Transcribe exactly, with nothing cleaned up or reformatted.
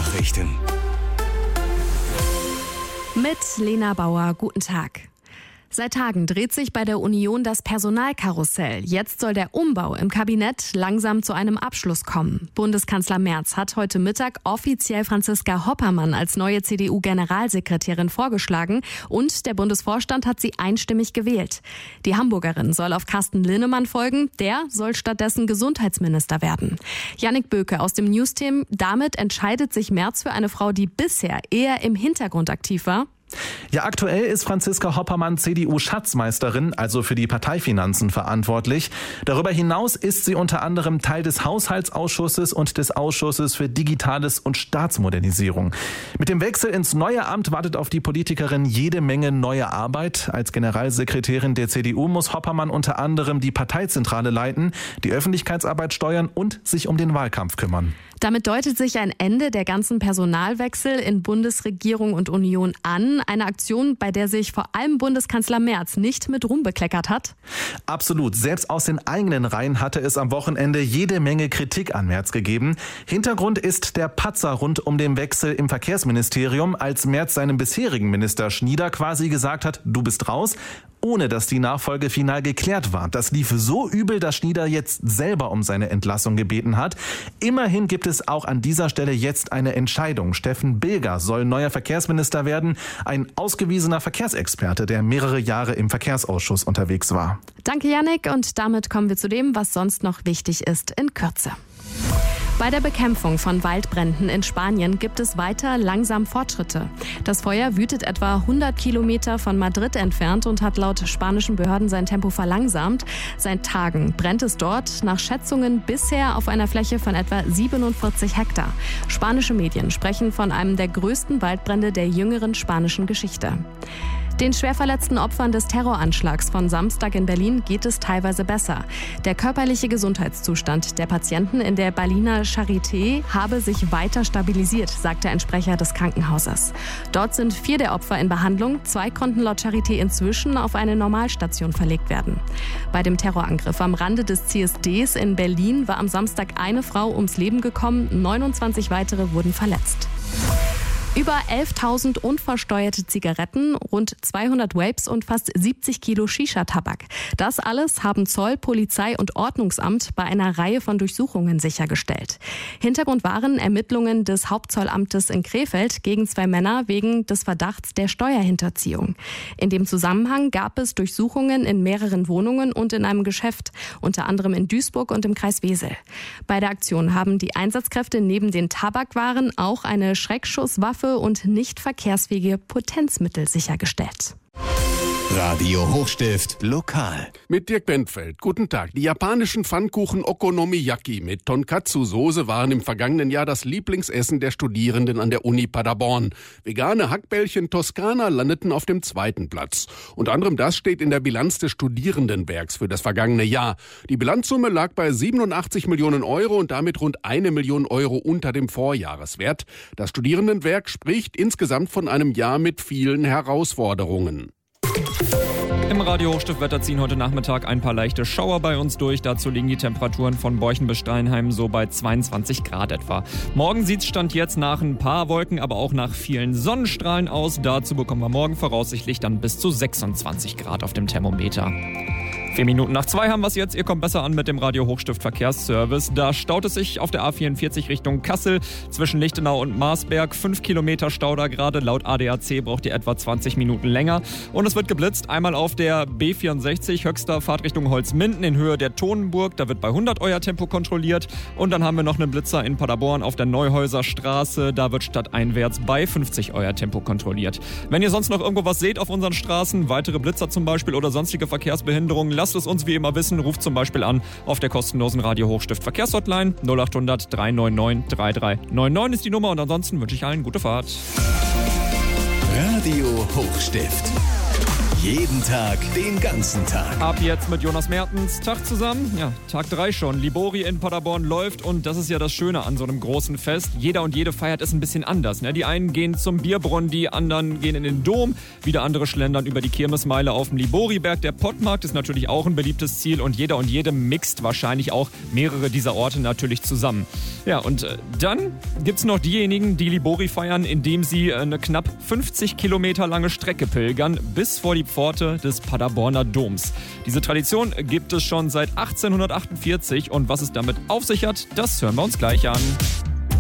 Nachrichten. Mit Lena Bauer, guten Tag. Seit Tagen dreht sich bei der Union das Personalkarussell. Jetzt soll der Umbau im Kabinett langsam zu einem Abschluss kommen. Bundeskanzler Merz hat heute Mittag offiziell Franziska Hoppermann als neue C D U-Generalsekretärin vorgeschlagen und der Bundesvorstand hat sie einstimmig gewählt. Die Hamburgerin soll auf Carsten Linnemann folgen, der soll stattdessen Gesundheitsminister werden. Jannik Böke aus dem Newsteam, damit entscheidet sich Merz für eine Frau, die bisher eher im Hintergrund aktiv war. Ja, aktuell ist Franziska Hoppermann C D U-Schatzmeisterin, also für die Parteifinanzen verantwortlich. Darüber hinaus ist sie unter anderem Teil des Haushaltsausschusses und des Ausschusses für Digitales und Staatsmodernisierung. Mit dem Wechsel ins neue Amt wartet auf die Politikerin jede Menge neue Arbeit. Als Generalsekretärin der C D U muss Hoppermann unter anderem die Parteizentrale leiten, die Öffentlichkeitsarbeit steuern und sich um den Wahlkampf kümmern. Damit deutet sich ein Ende der ganzen Personalwechsel in Bundesregierung und Union an. Eine Aktion, bei der sich vor allem Bundeskanzler Merz nicht mit Ruhm bekleckert hat. Absolut. Selbst aus den eigenen Reihen hatte es am Wochenende jede Menge Kritik an Merz gegeben. Hintergrund ist der Patzer rund um den Wechsel im Verkehrsministerium, als Merz seinem bisherigen Minister Schnieder quasi gesagt hat, du bist raus, ohne dass die Nachfolge final geklärt war. Das lief so übel, dass Schnieder jetzt selber um seine Entlassung gebeten hat. Immerhin gibt es auch an dieser Stelle jetzt eine Entscheidung. Steffen Bilger soll neuer Verkehrsminister werden, ein ausgewiesener Verkehrsexperte, der mehrere Jahre im Verkehrsausschuss unterwegs war. Danke, Jannik. Und damit kommen wir zu dem, was sonst noch wichtig ist, in Kürze. Bei der Bekämpfung von Waldbränden in Spanien gibt es weiter langsam Fortschritte. Das Feuer wütet etwa hundert Kilometer von Madrid entfernt und hat laut spanischen Behörden sein Tempo verlangsamt. Seit Tagen brennt es dort nach Schätzungen bisher auf einer Fläche von etwa siebenundvierzig Hektar. Spanische Medien sprechen von einem der größten Waldbrände der jüngeren spanischen Geschichte. Den schwerverletzten Opfern des Terroranschlags von Samstag in Berlin geht es teilweise besser. Der körperliche Gesundheitszustand der Patienten in der Berliner Charité habe sich weiter stabilisiert, sagte ein Sprecher des Krankenhauses. Dort sind vier der Opfer in Behandlung. Zwei konnten laut Charité inzwischen auf eine Normalstation verlegt werden. Bei dem Terrorangriff am Rande des C S Ds in Berlin war am Samstag eine Frau ums Leben gekommen, neunundzwanzig weitere wurden verletzt. Über elftausend unversteuerte Zigaretten, rund zweihundert Vapes und fast siebzig Kilo Shisha-Tabak. Das alles haben Zoll, Polizei und Ordnungsamt bei einer Reihe von Durchsuchungen sichergestellt. Hintergrund waren Ermittlungen des Hauptzollamtes in Krefeld gegen zwei Männer wegen des Verdachts der Steuerhinterziehung. In dem Zusammenhang gab es Durchsuchungen in mehreren Wohnungen und in einem Geschäft, unter anderem in Duisburg und im Kreis Wesel. Bei der Aktion haben die Einsatzkräfte neben den Tabakwaren auch eine Schreckschusswaffe und nicht verkehrsfähige Potenzmittel sichergestellt. Radio Hochstift lokal. Mit Dirk Bentfeld. Guten Tag. Die japanischen Pfannkuchen Okonomiyaki mit Tonkatsu-Soße waren im vergangenen Jahr das Lieblingsessen der Studierenden an der Uni Paderborn. Vegane Hackbällchen Toskana landeten auf dem zweiten Platz. Unter anderem das steht in der Bilanz des Studierendenwerks für das vergangene Jahr. Die Bilanzsumme lag bei siebenundachtzig Millionen Euro und damit rund eine Million Euro unter dem Vorjahreswert. Das Studierendenwerk spricht insgesamt von einem Jahr mit vielen Herausforderungen. Im Radio Hochstiftwetter ziehen heute Nachmittag ein paar leichte Schauer bei uns durch. Dazu liegen die Temperaturen von Borchen bis Steinheim so bei zweiundzwanzig Grad etwa. Morgen sieht es Stand jetzt nach ein paar Wolken, aber auch nach vielen Sonnenstrahlen aus. Dazu bekommen wir morgen voraussichtlich dann bis zu sechsundzwanzig Grad auf dem Thermometer. Vier Minuten nach zwei haben wir es jetzt. Ihr kommt besser an mit dem Radio Hochstift Verkehrsservice. Da staut es sich auf der A vierundvierzig Richtung Kassel zwischen Lichtenau und Marsberg. Fünf Kilometer Stau da gerade. Laut A D A C braucht ihr etwa zwanzig Minuten länger. Und es wird geblitzt. Einmal auf der B vierundsechzig, höchster Fahrtrichtung Holzminden in Höhe der Tonenburg. Da wird bei hundert euer Tempo kontrolliert. Und dann haben wir noch einen Blitzer in Paderborn auf der Neuhäuser Straße. Da wird stadteinwärts bei fünfzig euer Tempo kontrolliert. Wenn ihr sonst noch irgendwo was seht auf unseren Straßen, weitere Blitzer zum Beispiel oder sonstige Verkehrsbehinderungen, lasst es uns wie immer wissen. Ruft zum Beispiel an auf der kostenlosen Radio Hochstift Verkehrshotline. null acht hundert drei neun neun drei drei neun neun ist die Nummer und ansonsten wünsche ich allen gute Fahrt. Radio Hochstift. Jeden Tag, den ganzen Tag. Ab jetzt mit Jonas Mertens. Tag zusammen. Ja, Tag drei schon. Libori in Paderborn läuft und das ist ja das Schöne an so einem großen Fest. Jeder und jede feiert es ein bisschen anders. Ne? Die einen gehen zum Bierbrunnen, die anderen gehen in den Dom. Wieder andere schlendern über die Kirmesmeile auf dem Liboriberg. Der Pottmarkt ist natürlich auch ein beliebtes Ziel und jeder und jede mixt wahrscheinlich auch mehrere dieser Orte natürlich zusammen. Ja, und äh, dann gibt's noch diejenigen, die Libori feiern, indem sie äh, eine knapp fünfzig Kilometer lange Strecke pilgern bis vor die Pforte des Paderborner Doms. Diese Tradition gibt es schon seit achtzehnhundertachtundvierzig und was es damit auf sich hat, das hören wir uns gleich an.